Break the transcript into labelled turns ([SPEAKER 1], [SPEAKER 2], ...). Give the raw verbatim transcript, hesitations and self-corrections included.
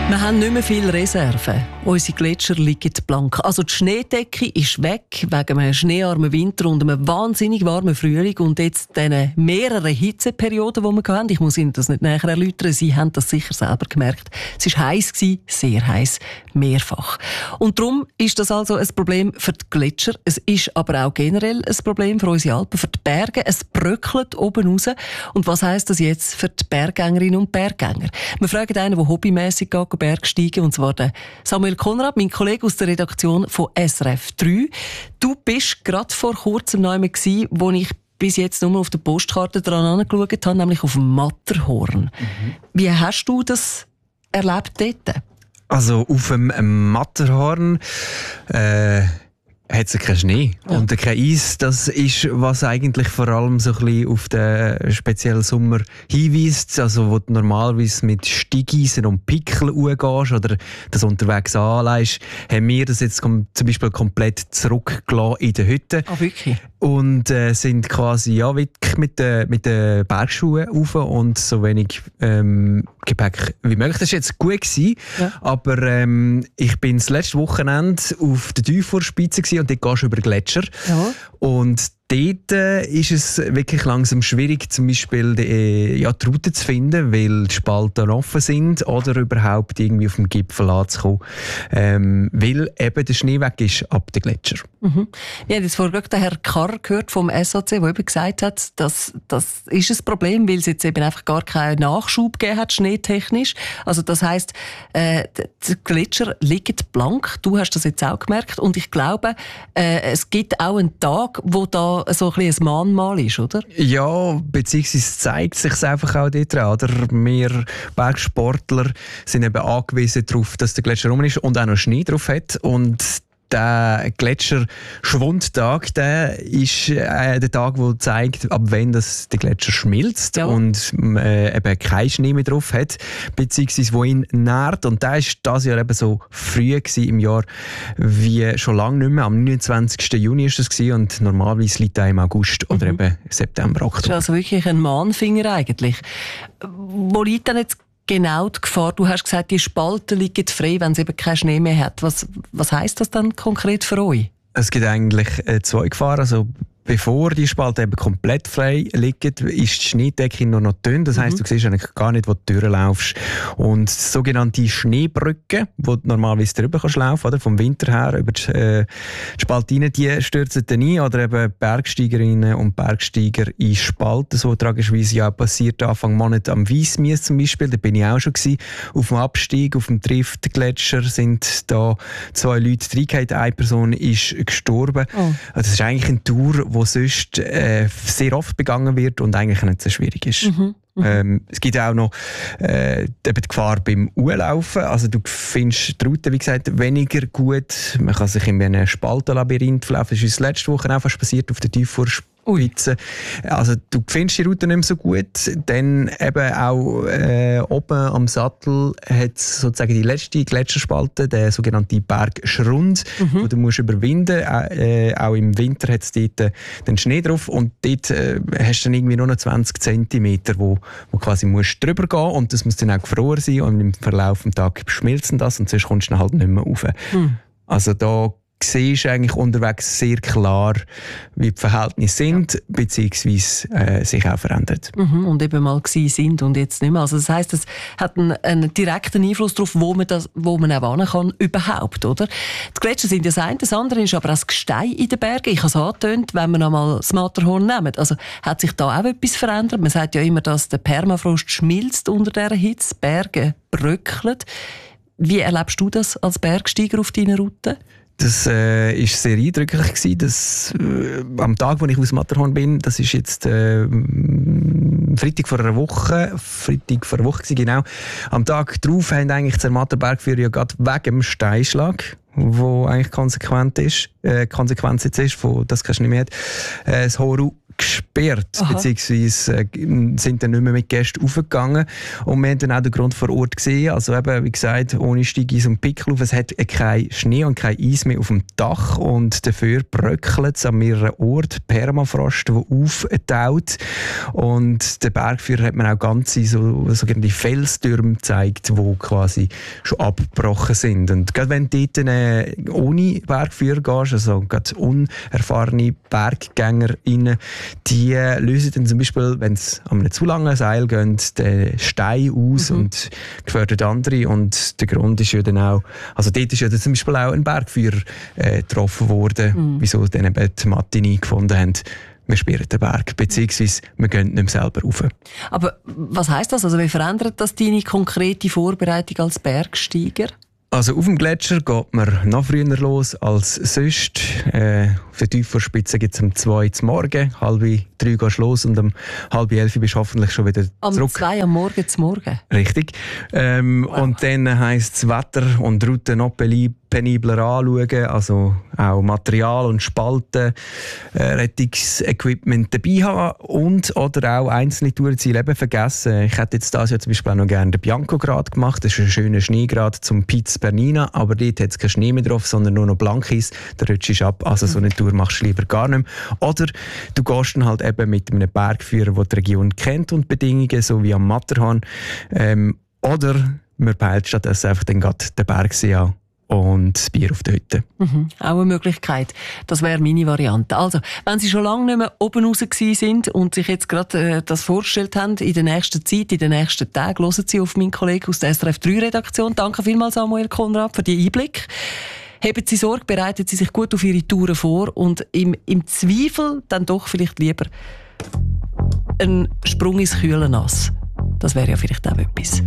[SPEAKER 1] Wir haben nicht mehr viele Reserven. Unsere Gletscher liegen blank. Also die Schneedecke ist weg wegen einem schneearmen Winter und einem wahnsinnig warmen Frühling und jetzt diesen mehreren Hitzeperioden, die wir hatten. Ich muss Ihnen das nicht näher erläutern. Sie haben das sicher selber gemerkt. Es war heiß, sehr heiß, mehrfach. Und darum ist das also ein Problem für die Gletscher. Es ist aber auch generell ein Problem für unsere Alpen, für die Berge. Es bröckelt oben raus. Und was heisst das jetzt für die Berggängerinnen und Berggänger? Wir fragen einen, der hobbymässig geht, Bergsteigen, und zwar der Samuel Konrad, mein Kollege aus der Redaktion von S R F drei. Du bist gerade vor kurzem noch einmal gewesen, wo ich bis jetzt nur auf der Postkarte dran angeschaut habe, nämlich auf dem Matterhorn. Mhm. Wie hast du das erlebt dort?
[SPEAKER 2] Also auf dem Matterhorn äh hat es keinen Schnee ja. und kein Eis. Das ist, was eigentlich vor allem so ein bisschen auf den speziellen Sommer hinweist. Also wo du normalerweise mit Steigeisen und Pickel umgehst oder das unterwegs anlegst, haben wir das jetzt zum Beispiel komplett zurückgelassen in den Hütten.
[SPEAKER 1] Ah, wirklich?
[SPEAKER 2] Und äh, sind quasi ja, wirklich mit den mit den Bergschuhen rauf und so wenig ähm, Gepäck wie möglich. Das war jetzt gut gewesen, ja. aber ähm, ich bin das letzte Wochenende auf der Teuforspitze und dort gehst du über Gletscher. Ja. Und dort äh, ist es wirklich langsam schwierig, zum Beispiel die, ja, die Route zu finden, weil die Spalten offen sind oder überhaupt irgendwie auf dem Gipfel anzukommen, ähm, weil eben der Schnee weg ist ab den Gletscher.
[SPEAKER 1] Mhm. Wir haben jetzt vorhin den Herrn Karr gehört vom S A C, der eben gesagt hat, dass das ist ein Problem, weil es jetzt eben einfach gar keinen Nachschub gegeben hat, schneetechnisch. Also das heisst, äh, die Gletscher liegen blank. Du hast das jetzt auch gemerkt und ich glaube, äh, es gibt auch einen Tag, wo da so ein bisschen ein Mahnmal ist, oder?
[SPEAKER 2] Ja, beziehungsweise zeigt sich es einfach auch dort dran, oder? Wir Bergsportler sind eben angewiesen darauf, dass der Gletscher rum ist und auch noch Schnee drauf hat. Und der Gletscherschwundtag, der ist äh, der Tag, der zeigt, ab wann das der Gletscher schmilzt ja. und äh, eben keinen Schnee mehr drauf hat, beziehungsweise wo ihn nährt. Und der war dieses Jahr eben so früh im Jahr wie schon lange nicht mehr. Am neunundzwanzigsten Juni war das gewesen, und normalerweise liegt er im August oder mhm. eben September, Oktober.
[SPEAKER 1] Das ist also wirklich ein Mahnfinger eigentlich. Wo liegt denn jetzt genau die Gefahr? Du hast gesagt, die Spalten liegen frei, wenn es eben keinen Schnee mehr hat. Was, was heisst das dann konkret für euch?
[SPEAKER 2] Es gibt eigentlich äh, zwei Gefahren. Also, bevor die Spalten eben komplett frei liegen, ist die Schneedecke nur noch dünn. Das heisst, mhm. du siehst eigentlich gar nicht, wo du durchlaufst. Und sogenannte Schneebrücken, wo du normalerweise drüber kannst laufen, oder? Vom Winter her über die, äh, die Spalte rein, die stürzen dann ein. Oder eben Bergsteigerinnen und Bergsteiger in Spalten. So tragischerweise ja passiert Anfang Monat am Weissmies zum Beispiel. Da bin ich auch schon gewesen. Auf dem Abstieg, auf dem Trift-Gletscher sind da zwei Leute reingefallen. Eine Person ist gestorben. Oh. Das ist eigentlich eine Tour, wo sonst äh, sehr oft begangen wird und eigentlich nicht so schwierig ist. Mhm, ähm, es gibt auch noch äh, die Gefahr beim Urlaufen. Also du findest die Route, wie gesagt, weniger gut. Man kann sich in einem Spaltenlabyrinth verlaufen. Das ist uns letzte Woche auch fast passiert auf der Teuforspitze. Also du findest die Route nicht mehr so gut. Dann eben auch äh, oben am Sattel hat es sozusagen die letzte Gletscherspalte, der sogenannte Bergschrund, mhm. wo du musst überwinden. Äh, auch im Winter hat es dort äh, den Schnee drauf und dort äh, hast du dann irgendwie nur noch zwanzig Zentimeter, wo, wo quasi musst drüber gehen, und das muss dann auch gefroren sein und im Verlauf des Tages schmilzt das und sonst kommst du dann halt nicht mehr rauf. Mhm. Also da siehst du eigentlich unterwegs sehr klar, wie die Verhältnisse sind, ja. beziehungsweise äh, sich auch verändert.
[SPEAKER 1] Mhm, und eben mal gewesen sind und jetzt nicht mehr. Also das heisst, es hat einen, einen direkten Einfluss darauf, wo man, das, wo man auch hin kann, überhaupt, oder? Die Gletscher sind ja das eine, das andere ist aber auch das Gestein in den Bergen. Ich habe es angetönt, wenn wir noch mal das Matterhorn nehmen. Also hat sich da auch etwas verändert? Man sagt ja immer, dass der Permafrost schmilzt unter dieser Hitze, Berge bröckeln. Wie erlebst du das als Bergsteiger auf deiner Route?
[SPEAKER 2] Das äh, ist sehr eindrücklich gewesen, dass äh, am Tag, wo ich aus Matterhorn bin, das ist jetzt äh, Freitag vor einer Woche, Freitag vor einer Woche gewesen, genau. Am Tag darauf haben eigentlich die Zermatter Bergführer ja gerade wegen dem Steinschlag, wo eigentlich konsequent ist, äh, Konsequenz jetzt ist, von das kannst du nicht mehr, äh, das hohe gesperrt, Aha. beziehungsweise äh, sind dann nicht mehr mit Gästen raufgegangen. Und wir haben dann auch den Grund vor Ort gesehen. Also eben, wie gesagt, ohne Steigeis und Pickel auf. Es hat kein Schnee und kein Eis mehr auf dem Dach und dafür bröckelt es an mehreren Orten. Permafrost, der auftaut. Und der Bergführer hat mir auch ganze so, sogenannte Felstürme gezeigt, die quasi schon abgebrochen sind. Und gerade wenn du dort äh, ohne Bergführer gehst, also gerade unerfahrene BerggängerInnen, die äh, lösen dann zum Beispiel, wenn es an einem zu langen Seil geht, den Stein aus mhm. und gefährdet andere. Und der Grund ist ja dann auch, also dort ist ja dann zum Beispiel auch ein Bergführer äh, getroffen worden, mhm. wieso sie dann eben die Martini gefunden haben. Wir sperren den Berg, beziehungsweise wir gehen nicht mehr selber rauf. Aber
[SPEAKER 1] was heisst das? Also wie verändert das deine konkrete Vorbereitung als Bergsteiger?
[SPEAKER 2] Also auf dem Gletscher geht man noch früher los als sonst. Äh, auf der Teufelspitze gibt es um zwei Uhr morgen, halb drei gehst du los und um halb elf bist du hoffentlich schon wieder zurück.
[SPEAKER 1] Um zwei am Morgen zum Morgen?
[SPEAKER 2] Richtig. Ähm, wow. Und dann heisst es Wetter und Route noch penibler anschauen, also auch Material und Spalten, äh, Rettungsequipment dabei haben und oder auch einzelne Tourenziele eben vergessen. Ich hätte jetzt das Jahr zum Beispiel auch noch gerne den Biancograd gemacht. Das ist ein schöner Schneegrad zum Piz Bernina, aber dort hat es keinen Schnee mehr drauf, sondern nur noch Blankis. Da rutschst du ab. Also so eine Tour machst du lieber gar nicht mehr. Oder du gehst dann halt eben mit einem Bergführer, der die Region kennt und Bedingungen, so wie am Matterhorn. Ähm, oder man peilt stattdessen einfach den Bergsee an und das Bier auf die Hütte.
[SPEAKER 1] Mhm, auch eine Möglichkeit. Das wäre meine Variante. Also, wenn Sie schon lange nicht mehr oben raus sind und sich jetzt gerade äh, das vorgestellt haben, in der nächsten Zeit, in den nächsten Tagen, hören Sie auf meinen Kollegen aus der S R F drei Redaktion. Danke vielmals, Samuel Konrad, für die Einblick. Haben Sie Sorge, bereiten Sie sich gut auf Ihre Touren vor und im, im Zweifel dann doch vielleicht lieber ein Sprung ins kühle Nass. Das wäre ja vielleicht auch etwas.